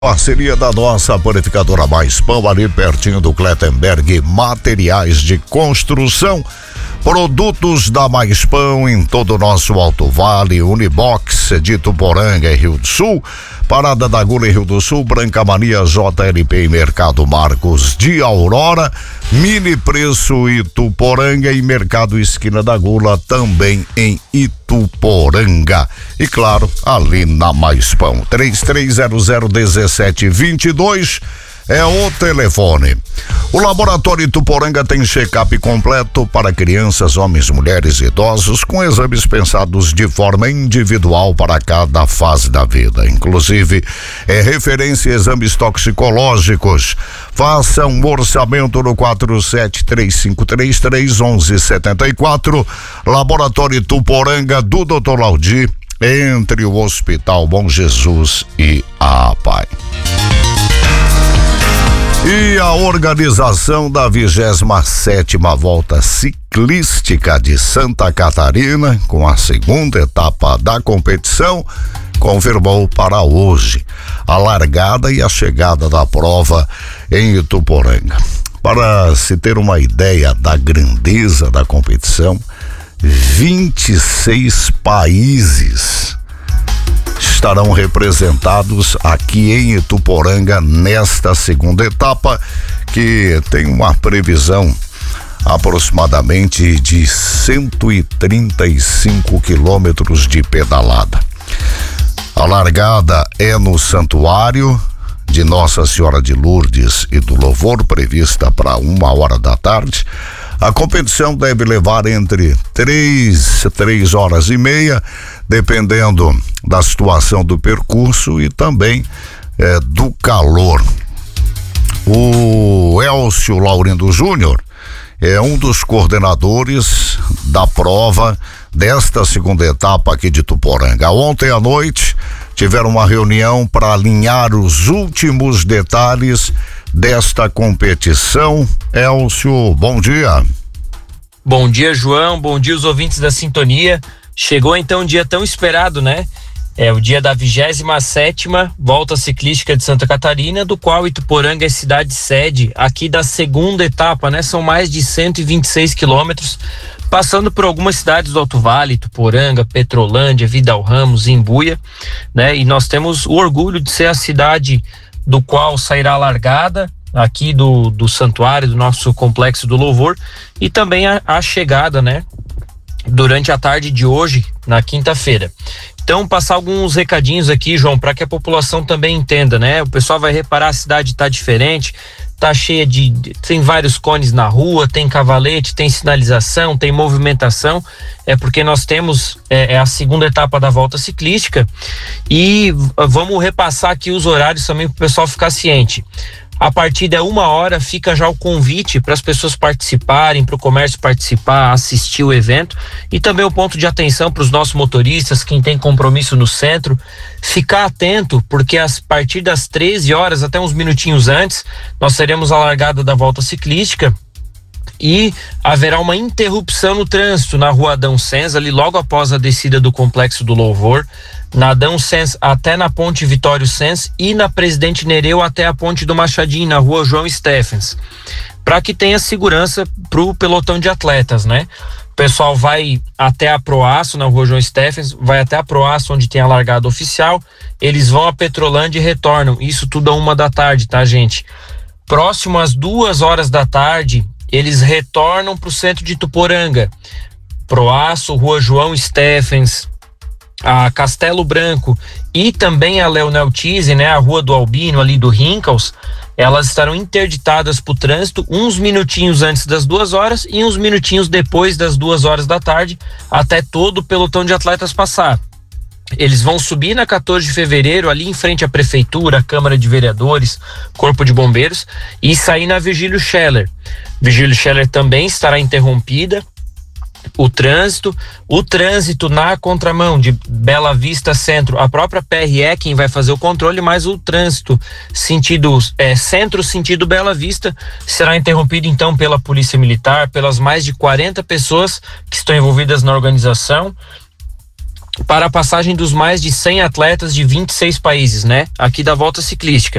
Parceria da nossa panificadora Mais Pão, ali pertinho do Clettenberg, materiais de construção, produtos da Mais Pão em todo o nosso Alto Vale, Unibox de Ituporanga e Rio do Sul, Parada da Gula em Rio do Sul, Branca Mania, JLP e Mercado Marcos de Aurora, Mini Preço Ituporanga e Mercado Esquina da Gula também em Ituporanga. E claro, ali na Mais Pão, 33001722 é o telefone. O Laboratório Ituporanga tem check-up completo para crianças, homens, mulheres e idosos, com exames pensados de forma individual para cada fase da vida. Inclusive, é referência a exames toxicológicos. Faça um orçamento no 4735331174. Laboratório Ituporanga do Dr. Laudi, entre o Hospital Bom Jesus e a APAI. E a organização da 27ª Volta Ciclística de Santa Catarina, com a segunda etapa da competição, confirmou para hoje a largada e a chegada da prova em Ituporanga. Para se ter uma ideia da grandeza da competição, 26 países estarão representados aqui em Ituporanga nesta segunda etapa, que tem uma previsão aproximadamente de 135 quilômetros de pedalada. A largada é no Santuário de Nossa Senhora de Lourdes e do Louvor, prevista para 1h da tarde. A competição deve levar entre 3 horas e meia, dependendo da situação do percurso e também do calor. O Elcio Laurindo Júnior é um dos coordenadores da prova desta segunda etapa aqui de Ituporanga. Ontem à noite tiveram uma reunião para alinhar os últimos detalhes desta competição. Elcio, bom dia. Bom dia, João, bom dia os ouvintes da sintonia. Chegou então um dia tão esperado, né? É o dia da 27ª Volta Ciclística de Santa Catarina, do qual Ituporanga é cidade sede aqui da segunda etapa, né? São mais de 126 quilômetros, passando por algumas cidades do Alto Vale, Ituporanga, Petrolândia, Vidal Ramos, Imbuia, né? E nós temos o orgulho de ser a cidade do qual sairá a largada aqui do santuário, do nosso Complexo do Louvor, e também a chegada, né? Durante a tarde de hoje, na quinta-feira. Então, passar alguns recadinhos aqui, João, para que a população também entenda, né? O pessoal vai reparar, a cidade tá diferente, tá cheia tem vários cones na rua, tem cavalete, tem sinalização, tem movimentação, é porque nós temos a segunda etapa da volta ciclística, e vamos repassar aqui os horários também para o pessoal ficar ciente. A partir de 1h fica já o convite para as pessoas participarem, para o comércio participar, assistir o evento, e também o ponto de atenção para os nossos motoristas, quem tem compromisso no centro, ficar atento, porque a partir das 13 horas, até uns minutinhos antes, nós teremos a largada da volta ciclística e haverá uma interrupção no trânsito na rua Adão Sens, ali logo após a descida do Complexo do Louvor, na Adão Sens até na ponte Vitório Sens e na Presidente Nereu até a ponte do Machadinho, na rua João Steffens, para que tenha segurança para o pelotão de atletas, né? O pessoal vai até a Proaço, na rua João Steffens, vai até a Proaço, onde tem a largada oficial, eles vão a Petrolândia e retornam, isso tudo a 1h da tarde, tá, gente? Próximo às 2h da tarde, eles retornam para o centro de Ituporanga, Proaço, rua João Steffens, a Castelo Branco e também a Leonel Tise, né, a rua do Albino ali do Rincals, elas estarão interditadas para o trânsito uns minutinhos antes das 2h e uns minutinhos depois das 2h da tarde, até todo o pelotão de atletas passar. Eles vão subir na 14 de fevereiro, ali em frente à Prefeitura, Câmara de Vereadores, Corpo de Bombeiros, e sair na Virgílio Scheller. Virgílio Scheller também estará interrompida. O trânsito na contramão de Bela Vista Centro, a própria PRE quem vai fazer o controle, mas o trânsito centro sentido Bela Vista será interrompido então pela Polícia Militar, pelas mais de 40 pessoas que estão envolvidas na organização. para a passagem dos mais de 100 atletas de 26 países, né? Aqui da Volta Ciclística.